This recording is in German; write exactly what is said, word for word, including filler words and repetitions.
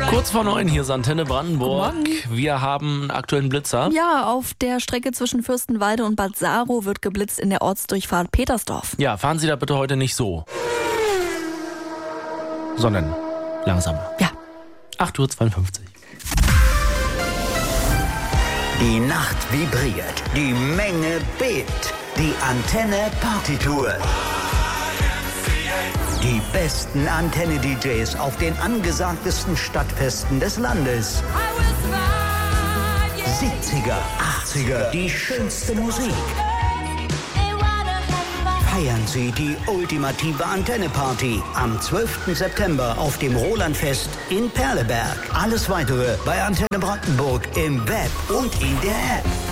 Kurz vor neun, hier ist Antenne Brandenburg. Wir haben einen aktuellen Blitzer. Ja, auf der Strecke zwischen Fürstenwalde und Bad Saro wird geblitzt in der Ortsdurchfahrt Petersdorf. Ja, fahren Sie da bitte heute nicht so, sondern langsamer. Ja. acht Uhr zweiundfünfzig. Die Nacht vibriert, die Menge bebt, die Antenne Partytour. Die besten Antenne-D Js auf den angesagtesten Stadtfesten des Landes. siebziger, achtziger, die schönste Musik. Feiern Sie die ultimative Antenne-Party am zwölften September auf dem Rolandfest in Perleberg. Alles weitere bei Antenne Brandenburg im Web und in der App.